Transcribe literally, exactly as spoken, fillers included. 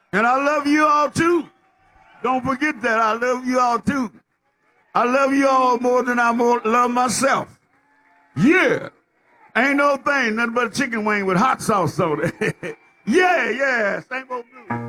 And I love you all too. Don't forget that. I love you all too. I love you all more than I more love myself. Yeah. Ain't no thing, nothing but a chicken wing with hot sauce on it. Yeah, yeah. Same old blue.